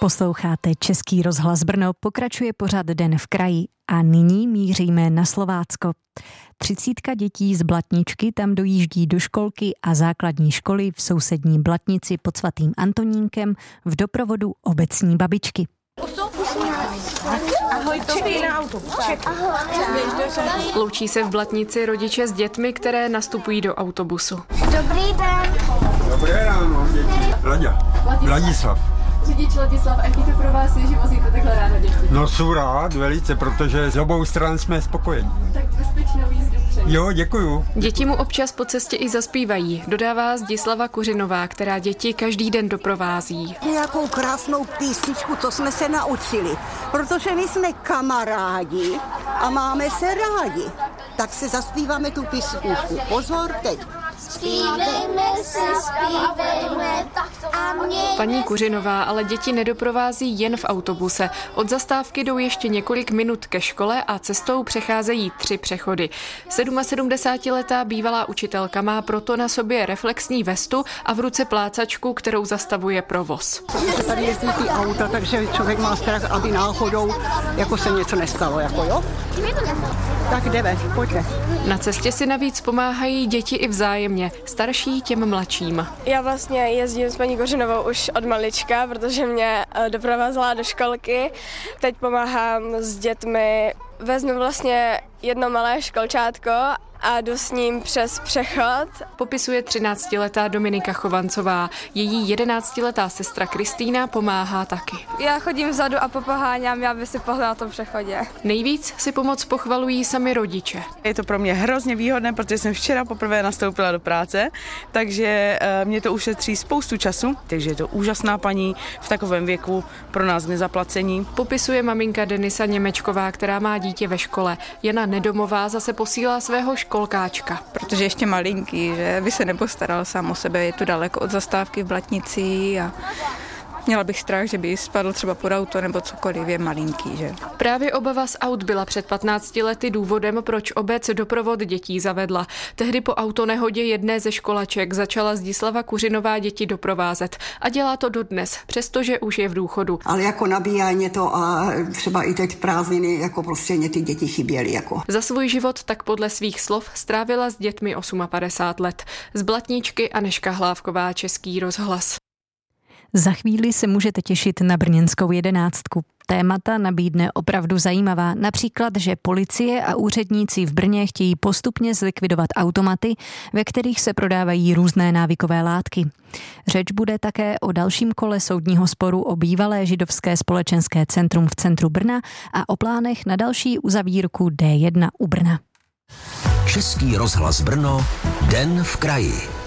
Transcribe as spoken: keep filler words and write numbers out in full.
Posloucháte Český rozhlas Brno, pokračuje pořad Den v kraji a nyní míříme na Slovácko. Třicítka dětí z Blatničky tam dojíždí do školky a základní školy v sousední Blatnici pod svatým Antonínkem v doprovodu obecní babičky. Ahoj, čekej na autobus. Loučí se v Blatnici rodiče s dětmi, které nastupují do autobusu. Dobrý den. Dobré ráno, děti. Vlaďa. Vladislav. Řidič Ladislav, a jaký to pro vás je, že vozíte takhle ráno děti? No jsou rád, velice, protože z obou stran jsme spokojeni. Tak bezpečnou jízdu přeji. Jo, děkuju. Děti mu občas po cestě i zaspívají, dodává Zdislava Kuřinová, která děti každý den doprovází. Nějakou krásnou písničku, co jsme se naučili, protože my jsme kamarádi a máme se rádi. Tak se zaspíváme tu písničku. Pozor, teď. Zpívejme se, zpívejme a mě... Paní Kuřinová ale děti nedoprovází jen v autobuse. Od zastávky jdou ještě několik minut ke škole a cestou přecházejí tři přechody. sedmdesátiletá bývalá učitelka má proto na sobě reflexní vestu a v ruce plácačku, kterou zastavuje provoz. Tady jezdí ty auta, takže člověk má strach, aby náhodou jako se něco nestalo, jako jo? Tak jdeme, pojďme. Na cestě si navíc pomáhají děti i vzájemně, starší těm mladším. Já vlastně jezdím s paní Kořinovou už od malička, protože mě doprovázela do školky. Teď pomáhám s dětmi, vezmu vlastně jedno malé školčátko a jdu s ním přes přechod. Popisuje třináctiletá Dominika Chovancová. Její jedenáctiletá sestra Kristýna pomáhá taky. Já chodím vzadu a popoháňám, aby si pohla na tom přechodě. Nejvíc si pomoc pochvalují sami rodiče. Je to pro mě hrozně výhodné, protože jsem včera poprvé nastoupila do práce, takže mě to ušetří spoustu času, takže je to úžasná paní v takovém věku pro nás nezaplacení. Popisuje maminka Denisa Němečková, která má dítě ve škole. Jana Nedomová zase posílá svého školkáčka. Protože ještě malinký, že by se nepostaral sám o sebe, je tu daleko od zastávky v Blatnici a měla bych strach, že by spadl třeba pod auto nebo cokoliv, je malinký, že? Právě obava z aut byla před patnácti lety důvodem, proč obec doprovod dětí zavedla. Tehdy po autonehodě jedné ze školaček začala Zdislava Kuřinová děti doprovázet a dělá to dodnes, přestože už je v důchodu. Ale jako nabíjá mě to a třeba i teď prázdniny, jako prostě mě ty děti chyběly. Jako. Za svůj život tak podle svých slov strávila s dětmi padesát osm let. Z Blatničky Anežka Hlávková, Český rozhlas. Za chvíli se můžete těšit na brněnskou jedenáctku. Témata nabídne opravdu zajímavá, například, že policie a úředníci v Brně chtějí postupně zlikvidovat automaty, ve kterých se prodávají různé návykové látky. Řeč bude také o dalším kole soudního sporu o bývalé židovské společenské centrum v centru Brna a o plánech na další uzavírku D jedna u Brna. Český rozhlas Brno, Den v kraji.